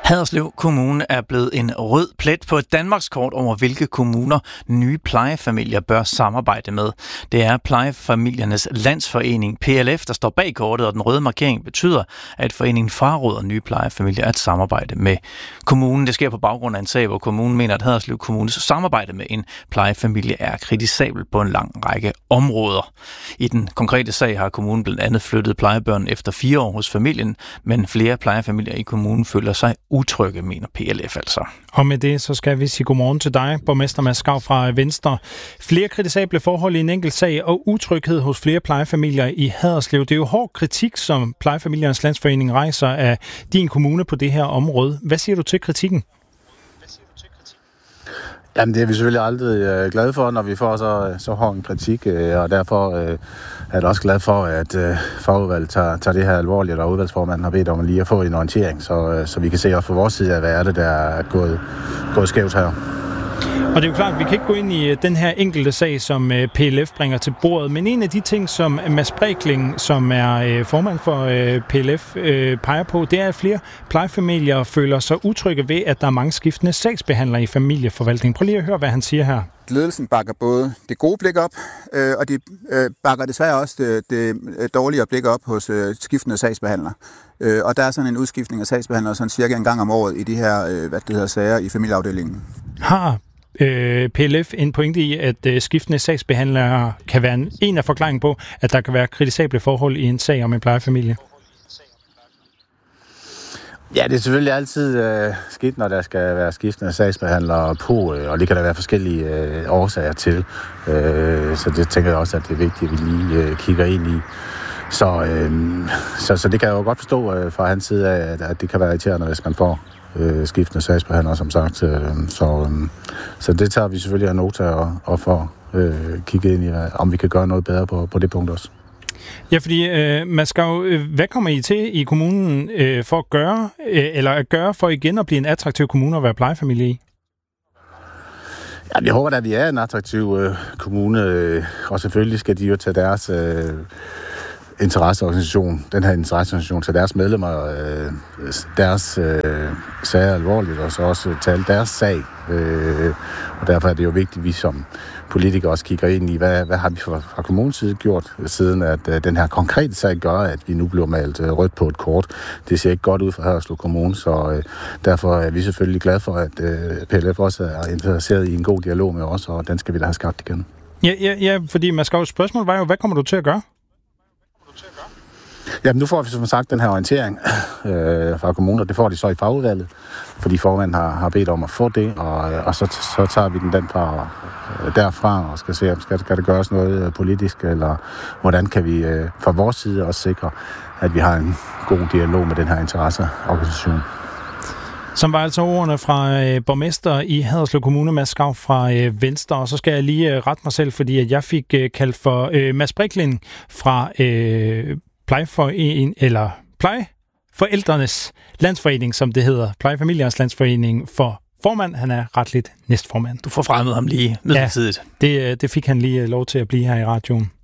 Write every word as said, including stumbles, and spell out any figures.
Haderslev Kommune er blevet en rød plet på et Danmarkskort over, hvilke kommuner nye plejefamilier bør samarbejde med. Det er Plejefamiliernes Landsforening, P L F, der står bag kortet, og den røde markering betyder, at foreningen fraråder nye plejefamilier at samarbejde med kommunen. Det sker på baggrund af en sag, hvor kommunen mener, at Haderslev Kommunes samarbejde med en plejefamilie er kritisabel på en lang række områder. I den konkrete sag har kommunen blandt andet flyttet plejebørn efter fire år hos familien, men flere plejefamilier i kommunen føler sig utrygge, mener P L F altså. Og med det, så skal vi sige godmorgen til dig, borgmester Mads Skau fra Venstre. Flere kritisable forhold i en enkelt sag og utryghed hos flere plejefamilier i Haderslev. Det er jo hård kritik, som Plejefamiliernes Landsforening rejser af din kommune på det her område. Hvad siger du til kritikken? Jamen, det er vi selvfølgelig aldrig øh, glade for, når vi får så, så hård en kritik, øh, og derfor øh, er jeg også glad for, at øh, fagudvalget tager, tager det her alvorligt, og udvalgsformanden har bedt om lige at få en orientering, så, øh, så vi kan se også fra vores side af, hvad er det, der er gået, gået skævt her. Og det er jo klart, at vi kan ikke gå ind i den her enkelte sag, som P L F bringer til bordet, men en af de ting, som Mads Brekling, som er formand for P L F, peger på, det er, at flere plejefamilier føler sig utrygge ved, at der er mange skiftende sagsbehandlere i familieforvaltningen. Prøv lige at høre, hvad han siger her. Ledelsen bakker både det gode blik op, øh, og de øh, bakker desværre også det, det dårligere blik op hos øh, skiftende sagsbehandlere. Øh, og der er sådan en udskiftning af sagsbehandlere sådan cirka en gang om året i de her øh, hvad det hedder, sager i familieafdelingen. Har øh, P L F en pointe i, at øh, skiftende sagsbehandlere kan være en, en af forklaringen på, at der kan være kritisable forhold i en sag om en plejefamilie? Ja, det er selvfølgelig altid øh, skidt, når der skal være skiftende sagsbehandlere på, øh, og det kan der være forskellige øh, årsager til. Øh, så det tænker jeg også, at det er vigtigt, at vi lige øh, kigger ind i. Så, øh, så, så det kan jeg jo godt forstå øh, fra hans side af, at, at det kan være irriterende, hvis man får øh, skiftende sagsbehandlere, som sagt. Øh, så, øh, så det tager vi selvfølgelig af nota og, og får øh, kigget ind i, om vi kan gøre noget bedre på, på det punkt også. Ja, fordi øh, Mads Skau, øh, hvad kommer I til i kommunen øh, for at gøre, øh, eller at gøre for igen at blive en attraktiv kommune at være plejefamilie i? Ja, jeg håber, at vi er en attraktiv øh, kommune, øh, og selvfølgelig skal de jo tage deres øh, interesseorganisation, den her interesseorganisation, til deres medlemmer, øh, deres øh, sager alvorligt, og så også tale deres sag. Øh, og derfor er det jo vigtigt, at vi som politikere også kigger ind i, hvad, hvad har vi fra, fra kommunens side gjort, siden at øh, den her konkrete sag gør, at vi nu bliver malet øh, rødt på et kort. Det ser ikke godt ud for Haderslev Kommune, så øh, derfor er vi selvfølgelig glade for, at øh, P L F også er interesseret i en god dialog med os, og den skal vi da have skabt igen. Ja, ja, ja, fordi Mads Skau, spørgsmålet var jo, hvad kommer du til at gøre? Jamen, nu får vi som sagt den her orientering øh, fra kommunen, og det får de så i fagudvalget, fordi formanden har, har bedt om at få det, og, og så, så tager vi den, den fra, øh, derfra og skal se, om skal, skal der gøres noget øh, politisk, eller hvordan kan vi øh, fra vores side også sikre, at vi har en god dialog med den her interesseorganisation. Som var altså ordene fra øh, borgmester i Haderslev Kommune, Mads Skau fra øh, Venstre. Og så skal jeg lige øh, rette mig selv, fordi at jeg fik øh, kaldt for øh, Mads Brekling fra øh, Plejeforening, eller Plejeforældrenes Landsforening, som det hedder. Plejefamiliernes Landsforening for formand. Han er retligt næstformand. Du får fremmet ham lige midlertidigt. Ja, det, det fik han lige lov til at blive her i radioen.